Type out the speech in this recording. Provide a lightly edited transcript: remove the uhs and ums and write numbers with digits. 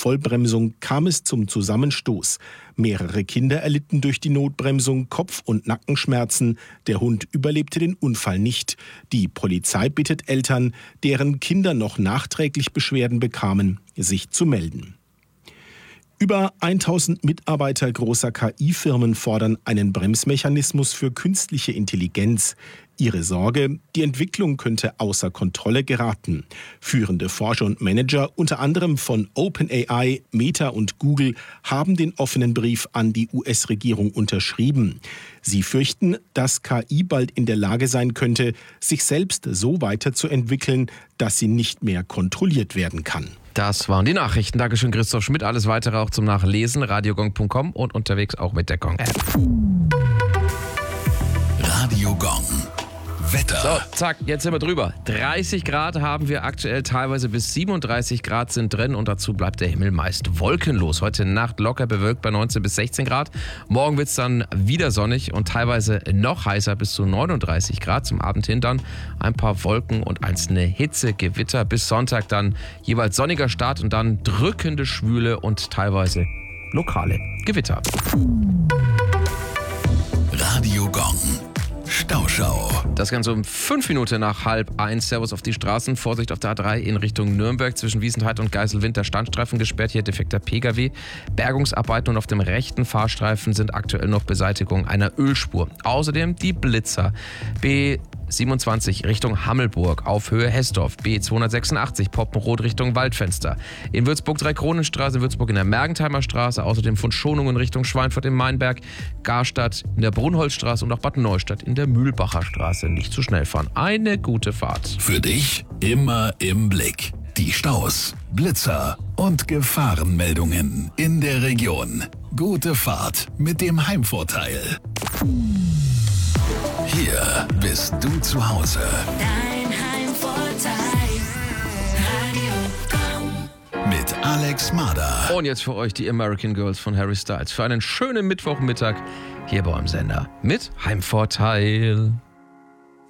Vollbremsung kam es zum Zusammenstoß. Mehrere Kinder erlitten durch die Notbremsung Kopf- und Nackenschmerzen. Der Hund überlebte den Unfall nicht. Die Polizei bittet Eltern, deren Kinder noch nachträglich Beschwerden bekamen, sich zu melden. Über 1000 Mitarbeiter großer KI-Firmen fordern einen Bremsmechanismus für künstliche Intelligenz. Ihre Sorge, die Entwicklung könnte außer Kontrolle geraten. Führende Forscher und Manager, unter anderem von OpenAI, Meta und Google, haben den offenen Brief an die US-Regierung unterschrieben. Sie fürchten, dass KI bald in der Lage sein könnte, sich selbst so weiterzuentwickeln, dass sie nicht mehr kontrolliert werden kann. Das waren die Nachrichten. Dankeschön, Christoph Schmidt. Alles weitere auch zum Nachlesen, radiogong.com und unterwegs auch mit der Gong-App. Radio Gong. Wetter. So, zack, jetzt sind wir drüber. 30 Grad haben wir aktuell, teilweise bis 37 Grad sind drin und dazu bleibt der Himmel meist wolkenlos. Heute Nacht locker bewölkt bei 19 bis 16 Grad. Morgen wird es dann wieder sonnig und teilweise noch heißer bis zu 39 Grad. Zum Abend hin dann ein paar Wolken und einzelne Hitzegewitter. Bis Sonntag dann jeweils sonniger Start und dann drückende Schwüle und teilweise lokale Gewitter. Radio Gong. Stauschau. Das Ganze um 5 Minuten nach 12:30. Servus auf die Straßen. Vorsicht auf der A3 in Richtung Nürnberg. Zwischen Wiesenthal und Geiselwind der Standstreifen gesperrt. Hier defekter Pkw. Bergungsarbeiten und auf dem rechten Fahrstreifen sind aktuell noch Beseitigung einer Ölspur. Außerdem die Blitzer. B27 Richtung Hammelburg auf Höhe Hessdorf, B286 Poppenrot Richtung Waldfenster. In Würzburg 3-Kronenstraße, Würzburg in der Mergentheimer Straße, außerdem von Schonungen Richtung Schweinfurt im Mainberg, Garstadt in der Brunholzstraße und auch Bad Neustadt in der Mühlbacher Straße. Nicht zu schnell fahren. Eine gute Fahrt. Für dich immer im Blick. Die Staus, Blitzer und Gefahrenmeldungen in der Region. Gute Fahrt mit dem Heimvorteil. Hier bist du zu Hause. Dein Heimvorteil. Radio Gong. Mit Alex Mader. Und jetzt für euch die American Girls von Harry Styles. Für einen schönen Mittwochmittag hier bei eurem Sender mit Heimvorteil.